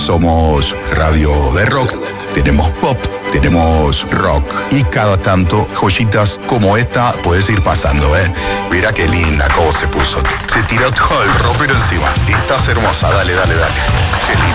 Somos radio de rock, tenemos pop, tenemos rock y cada tanto joyitas como esta puedes ir pasando, ¿eh? Mira qué linda cómo se puso. Se tiró todo el ropero encima. Y estás hermosa, dale. Qué linda.